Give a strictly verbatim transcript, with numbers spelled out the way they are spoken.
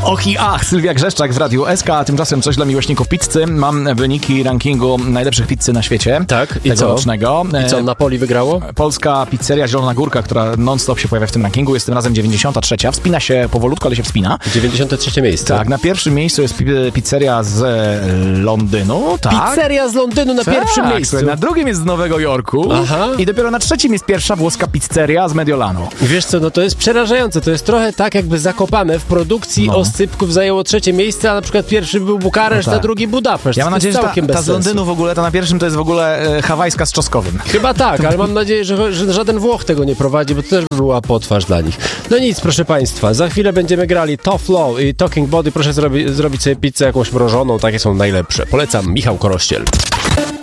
Och i ach, Sylwia Grzeszczak w Radiu S K, a tymczasem coś dla miłośników pizzy. Mam wyniki rankingu najlepszych pizzy na świecie. Tak, i co? Rocznego. I co, Napoli wygrało? Polska pizzeria Zielona Górka, która non-stop się pojawia w tym rankingu, jest tym razem dziewięćdziesiąta trzecia. Wspina się powolutku, ale się wspina. dziewięćdziesiąte trzecie miejsce. Tak, na pierwszym miejscu jest pi- pizzeria z Londynu. Tak. Pizzeria z Londynu na tak, pierwszym miejscu. Na drugim jest z Nowego Jorku. Aha. I dopiero na trzecim jest pierwsza włoska pizzeria z Mediolanu. I wiesz co, no to jest przerażające. To jest trochę tak, jakby Zakopane w produkcji No. oscypków zajęło trzecie miejsce, a na przykład pierwszy był Bukareszt, No tak. a drugi Budapeszt. Ja mam To jest nadzieję, że ta, całkiem ta bez z Londynu sensu. w ogóle, ta na pierwszym to jest w ogóle e, hawajska z czosnkowym. Chyba tak, ale mam nadzieję, że, że żaden Włoch tego nie prowadzi, bo to też była potwarz dla nich. No nic, proszę państwa, za chwilę będziemy grali Tough Low i Talking Body. Proszę zrobi, zrobić sobie pizzę jakąś mrożoną, takie są najlepsze. Polecam, Michał Korościel.